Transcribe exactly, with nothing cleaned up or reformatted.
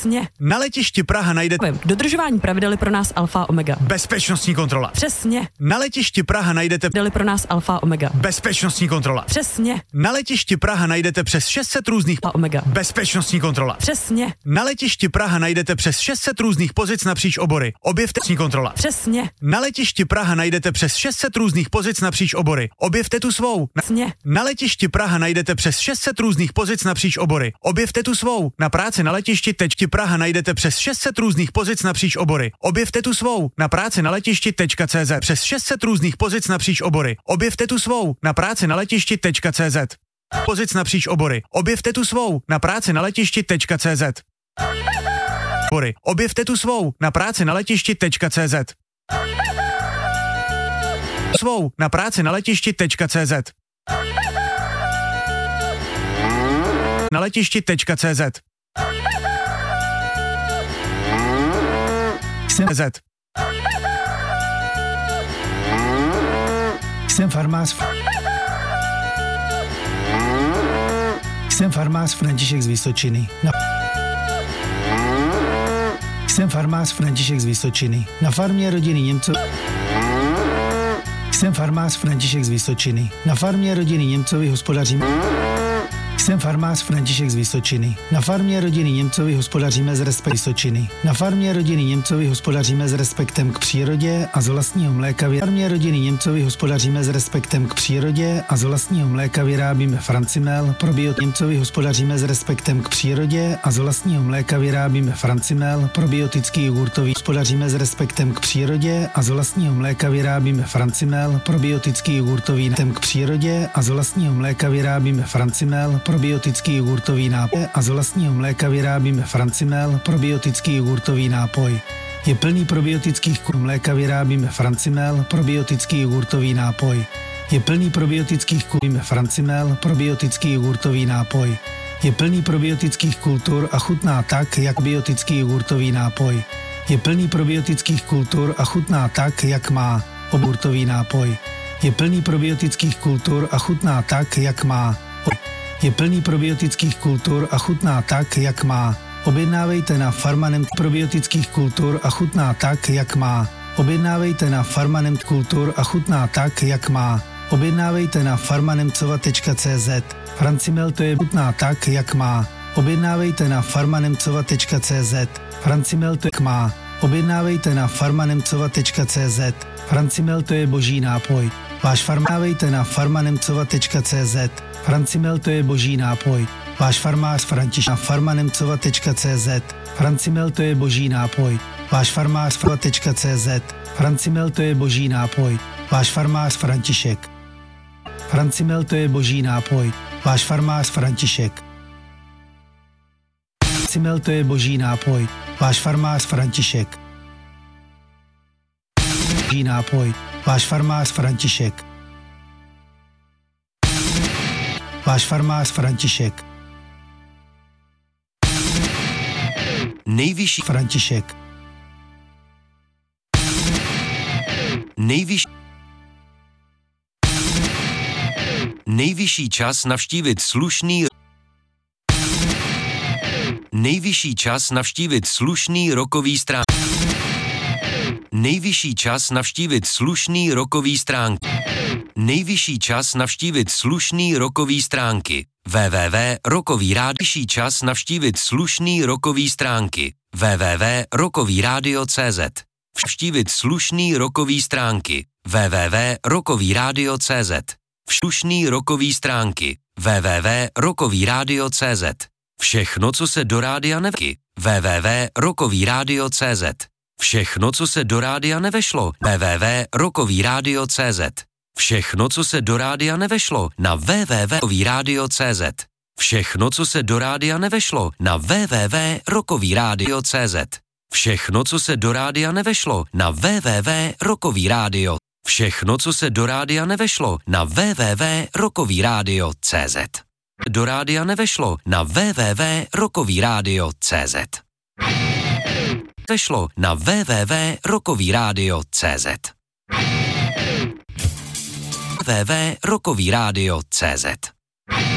Přesně. Na letišti Praha najdete... Dodržování pravidel je pro nás alfa omega. Bezpečnostní kontrola. Přesně. Na letišti Praha najdete... Pravidel je pro nás alfa omega. Bezpečnostní kontrola. Přesně. Na letišti Praha najdete přes šest set různých... Alfa omega. Bezpečnostní kontrola. Přesně. Na letišti Praha najdete přes šest set různých pozic napříč obory. Objevte kontrola. Přesně. Na letišti Praha najdete přes šest set různých pozic napříč obory. Objevte tu svou. Přesně. Na letišti Praha najdete přes šest set různých pozic napříč obory. Objevte tu svou. Na práci na letišti tečky Praha najdete přes šest set různých pozic napříč obory. Objevte tu svou. Na práci na letišti tečka cé zet přes šest set různých pozic napříč obory. Objevte tu svou. Na práci na letišti tečka cé zet pozic napříč obory. Objevte tu svou. Na práci na letišti tečka cé zet obory. Objevte tu svou. Na práci na letišti tečka cé zet svou. Na práci na letišti tečka cé zet na letišti tečka cé zet Jsem Z. Jsem farmář. Jsem farmář František z Vysočiny. Na... Jsem farmář František z Vysočiny. Na farmě rodiny Němcov. Jsem farmář František z Vysočiny. Na farmě rodiny Němcovi hospodaříme. Jsem farmář František z Vysočiny. Na farmě rodiny Němcovi hospodaříme z respektem Vysočiny. Na farmě rodiny Němcovi hospodaříme s respektem k přírodě a z vlastního mléka. Na farmě rodiny Němcovi hospodaříme s respektem k přírodě a z vlastního mléka vyrábíme Francimel. Probiotik Němcovi hospodaříme s respektem k přírodě a z vlastního mléka vyrábíme Francimel. Probiotický jogurtový hospodaříme s respektem k přírodě a z vlastního mléka vyrábíme Francimel. Probiotický jogurtový k přírodě a z vlastního mléka vyrábíme Francimel. Probiotický jogurtový nápoj a z vlastního mléka vyrábíme Francimel. Probiotický jogurtový nápoj je plný probiotických kur mléka vyrábíme Francimel. Probiotický jogurtový nápoj je plný probiotických kur Francimel. Probiotický jogurtový nápoj je plný probiotických kultur a chutná tak, jak probiotický jogurtový nápoj je plný probiotických kultur a chutná tak, jak má. Jogurtový nápoj je plný probiotických kultur a chutná tak, jak má. Je plný probiotických kultur a chutná tak, jak má. Objednávejte na Farmanem probiotických kultur a chutná tak, jak má. Objednávejte na Farmanem kultur a chutná tak, jak má. Objednávejte na farmanemcova tečka cé zet. Francimel to je chutná tak, jak má. Objednávejte na farmanemcova tečka cé zet. Francimel to je má. Objednávejte na farmanemcova tečka cé zet. Francimel to je boží nápoj. Váš farmávejte na farmanemcova tečka cé zet. Francimel to je boží nápoj. Váš farmář František na farmanemcova tečka cé zet. Francimel to je boží nápoj. Váš farmář tečka cé zet. Francimel to je boží nápoj. Váš farmář František. Francimel to je boží nápoj. Váš farmář František. Francimel to je boží nápoj. Váš farmář František. Boží nápoj. Váš farmář František. Váš farmář František. Nejvyšší František. Nejvyšší Nejvyšší čas navštívit slušný Nejvyšší čas navštívit slušný rokový strán Nejvyšší čas navštívit slušný rokový stránky Nejvyšší čas navštívit slušný rokový stránky www tečka rokový rádio Nejvyšší čas navštívit slušný rokový stránky www tečka rokový rádio tečka cé zet Navštívit slušný rokový stránky www tečka rokový rádio tečka cé zet Slušný rokový stránky www tečka rokový rádio tečka cé zet Všechno, co se do rádia neveky www tečka rokový rádio tečka cé zet Všechno, co se do rádia nevešlo www tečka rokový rádio tečka cé zet Všechno, co se do rádia nevešlo na www tečka rokový rádio tečka cé zet Všechno, co se do rádia nevešlo na www tečka rokový rádio tečka cé zet Všechno, co se do rádia nevešlo na www tečka rokový rádio Všechno, co se do rádia nevešlo na www tečka rokový rádio tečka cé zet Do rádia nevešlo na www tečka rokový rádio tečka cé zet Vešlo na www tečka rokový rádio tečka cé zet www tečka rokový rádio tečka cé zet